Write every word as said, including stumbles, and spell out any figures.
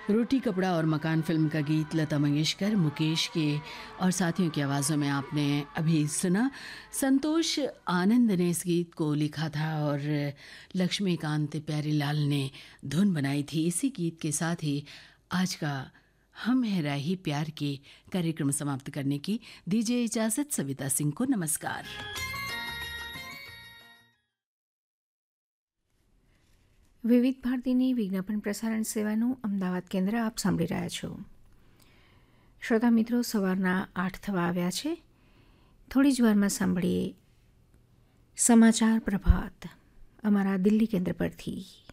रोटी कपड़ा और मकान फिल्म का गीत लता मंगेशकर, मुकेश के और साथियों की आवाज़ों में आपने अभी सुना। संतोष आनंद ने इस गीत को लिखा था और लक्ष्मीकांत प्यारीलाल ने धुन बनाई थी। इसी गीत के साथ ही आज का हम है राही प्यार के कार्यक्रम समाप्त करने की दीजिए इजाज़त। सविता सिंह को नमस्कार। વિવિધ ભારતીની વિજ્ઞાપન પ્રસારણ સેવાનું અમદાવાદ કેન્દ્ર આપ સાંભળી રહ્યા છો. શ્રોતા મિત્રો, સવારના આઠ થવા આવ્યા છે. થોડી જ વારમાં સાંભળીએ સમાચાર પ્રભાત અમારા દિલ્હી કેન્દ્ર પરથી.